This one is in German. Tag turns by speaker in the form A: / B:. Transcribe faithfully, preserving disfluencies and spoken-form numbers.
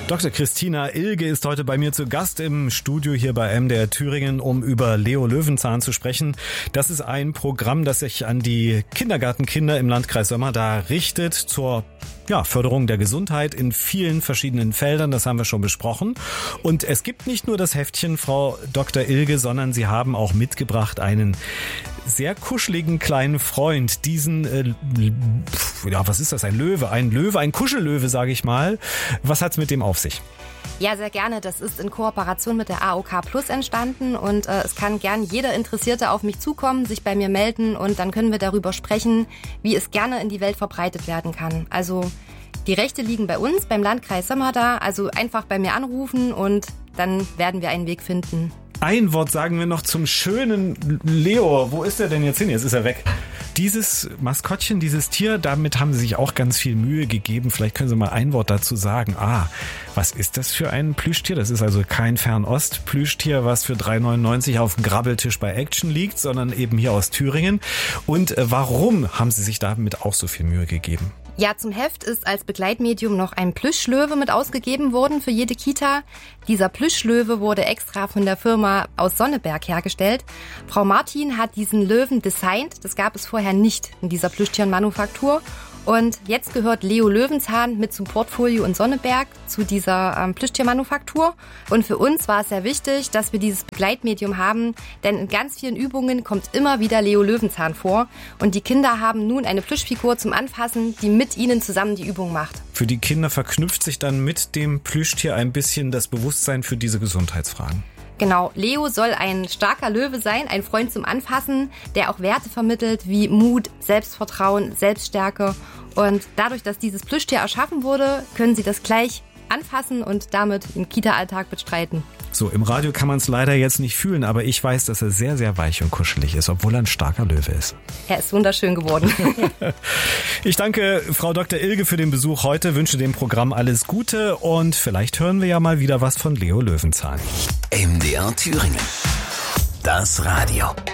A: Doktor Christina Ilge ist heute bei mir zu Gast im Studio hier bei M D R Thüringen, um über Leo Löwenzahn zu sprechen. Das ist ein Programm, das sich an die Kindergartenkinder im Landkreis Sömmerda richtet zur ja, Förderung der Gesundheit in vielen verschiedenen Feldern. Das haben wir schon besprochen. Und es gibt nicht nur das Heftchen, Frau Doktor Ilge, sondern Sie haben auch mitgebracht einen sehr kuscheligen kleinen Freund. Diesen, äh, ja, was ist das? Ein Löwe, ein Löwe, ein Kuschellöwe, sage ich mal. Was hat's mit dem auf sich?
B: Ja, sehr gerne. Das ist in Kooperation mit der A O K Plus entstanden und äh, es kann gern jeder Interessierte auf mich zukommen, sich bei mir melden und dann können wir darüber sprechen, wie es gerne in die Welt verbreitet werden kann. Also die Rechte liegen bei uns, beim Landkreis Sömmerda, also einfach bei mir anrufen und dann werden wir einen Weg finden.
A: Ein Wort sagen wir noch zum schönen Leo. Wo ist er denn jetzt hin? Jetzt ist er weg. Dieses Maskottchen, dieses Tier, damit haben Sie sich auch ganz viel Mühe gegeben. Vielleicht können Sie mal ein Wort dazu sagen. Ah, was ist das für ein Plüschtier? Das ist also kein Fernost-Plüschtier, was für drei neunundneunzig auf dem Grabbeltisch bei Action liegt, sondern eben hier aus Thüringen. Und warum haben Sie sich damit auch so viel Mühe gegeben?
B: Ja, zum Heft ist als Begleitmedium noch ein Plüschlöwe mit ausgegeben worden für jede Kita. Dieser Plüschlöwe wurde extra von der Firma aus Sonneberg hergestellt. Frau Martin hat diesen Löwen designt. Das gab es vorher nicht in dieser Plüschtierenmanufaktur. Und jetzt gehört Leo Löwenzahn mit zum Portfolio in Sonneberg zu dieser ähm, Plüschtiermanufaktur. Und für uns war es sehr wichtig, dass wir dieses Begleitmedium haben, denn in ganz vielen Übungen kommt immer wieder Leo Löwenzahn vor. Und die Kinder haben nun eine Plüschfigur zum Anfassen, die mit ihnen zusammen die Übung macht.
A: Für die Kinder verknüpft sich dann mit dem Plüschtier ein bisschen das Bewusstsein für diese Gesundheitsfragen.
B: Genau, Leo soll ein starker Löwe sein, ein Freund zum Anfassen, der auch Werte vermittelt wie Mut, Selbstvertrauen, Selbststärke. Und dadurch, dass dieses Plüschtier erschaffen wurde, können Sie das gleich anfassen und damit im Kita-Alltag bestreiten.
A: So, im Radio kann man es leider jetzt nicht fühlen, aber ich weiß, dass er sehr, sehr weich und kuschelig ist, obwohl er ein starker Löwe ist.
B: Er ist wunderschön geworden.
A: Ich danke Frau Doktor Ilge für den Besuch heute, wünsche dem Programm alles Gute und vielleicht hören wir ja mal wieder was von Leo Löwenzahn.
C: M D R Thüringen. Das Radio.